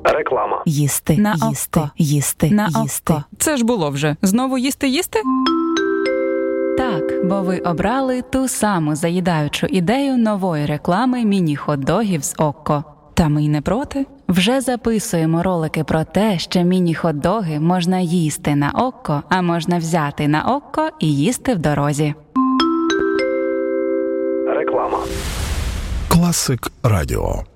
Реклама. Їсти, На їсти, око. їсти, На їсти. око. Це ж було вже. Знову їсти? Так, бо ви обрали ту саму заїдаючу ідею нової реклами міні-хот-догів з Окко. Та ми й не проти. Вже записуємо ролики про те, що міні-хот-доги можна їсти на Окко, а можна взяти на Окко і їсти в дорозі. Реклама. Класик Радіо.